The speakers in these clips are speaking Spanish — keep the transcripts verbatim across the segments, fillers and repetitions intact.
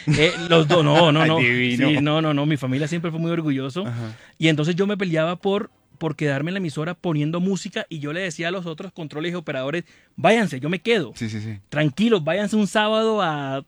Eh, los dos, no, no, no. Ay, divino. Sí, no, no, no. Mi familia siempre fue muy orgulloso. Ajá. Y entonces yo me peleaba por, por quedarme en la emisora poniendo música y yo le decía a los otros controles y operadores, váyanse, yo me quedo. Sí, sí, sí. Tranquilos, váyanse un sábado a...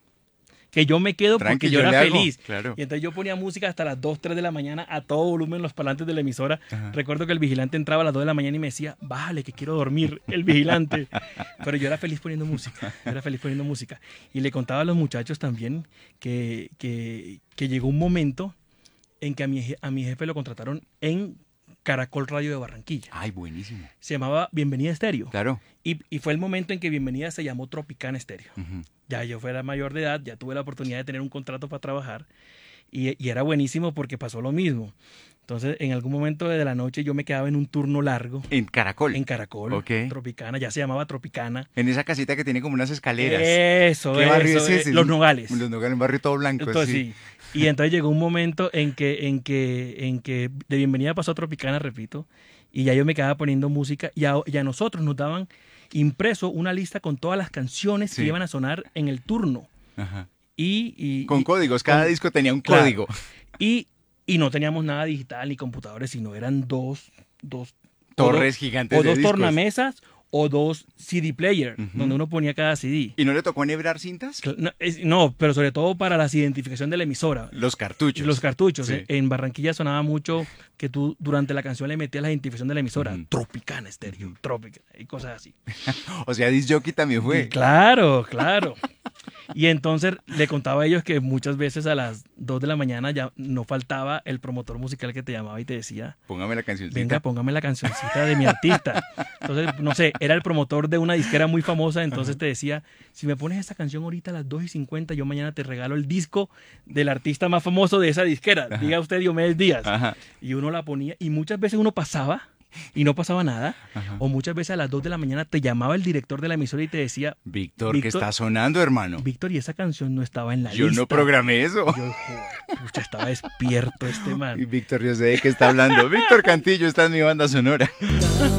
que yo me quedo Tranqui, porque yo yo era le hago, feliz. claro. Y entonces yo ponía música hasta las dos, tres de la mañana a todo volumen en los parlantes de la emisora. Ajá. Recuerdo que el vigilante entraba a las dos de la mañana y me decía, bájale que quiero dormir, el vigilante. Pero yo era feliz poniendo música, yo era feliz poniendo música. Y le contaba a los muchachos también que, que, que llegó un momento en que a mi, je- a mi jefe lo contrataron en Caracol Radio de Barranquilla. Ay, buenísimo. Se llamaba Bienvenida Estéreo. Claro. Y, y fue el momento en que Bienvenida se llamó Tropicana Estéreo. Ujú. Ya yo fuera mayor de edad, ya tuve la oportunidad de tener un contrato para trabajar y, y era buenísimo porque pasó lo mismo. Entonces, en algún momento de la noche yo me quedaba en un turno largo En Caracol. en Caracol, Ok. Tropicana, ya se llamaba Tropicana. En esa casita que tiene como unas escaleras. Eso, ¿Qué barrio eso, es ese? eh, Los Nogales. Los Nogales, un barrio todo blanco. Entonces, sí. sí. Y entonces llegó un momento en que, en que, en que de Bienvenida pasó a Tropicana, repito, y ya yo me quedaba poniendo música y a, y a nosotros nos daban impreso una lista con todas las canciones Sí. que iban a sonar en el turno. Ajá. Y, y- Con y- códigos, cada con- disco tenía un claro. código. Y, y no teníamos nada digital ni computadores, sino eran dos, dos Torres o, gigantes o de dos discos. tornamesas o dos C D player, Ujú. donde uno ponía cada C D. ¿Y no le tocó enhebrar cintas? Cl- No, es- no, pero sobre todo para la identificación de la emisora. Los cartuchos. Los cartuchos. Sí. eh, En Barranquilla sonaba mucho que tú durante la canción le metías la identificación de la emisora. Ujú. Tropicana Estéreo, Tropicana, y cosas así. O sea, disc jockey también fue. Claro, claro. Y entonces le contaba a ellos que muchas veces a las dos de la mañana ya no faltaba el promotor musical que te llamaba y te decía, Póngame la cancioncita. venga, póngame la cancioncita de mi artista. Entonces, no sé, era el promotor de una disquera muy famosa, entonces te decía, si me pones esa canción ahorita a las dos y cincuenta, yo mañana te regalo el disco del artista más famoso de esa disquera. Ajá. Diga usted Diomedes Díaz. Ajá. Y uno la ponía, y muchas veces uno pasaba y no pasaba nada, Ajá. o muchas veces a las dos de la mañana te llamaba el director de la emisora y te decía, Víctor, ¿qué Víctor- está sonando, hermano? Víctor, y esa canción no estaba en la Yo lista. no programé eso. Yo, joder, pucha, estaba despierto este man. Y Víctor, yo sé de qué está hablando. Víctor Cantillo está en mi banda sonora.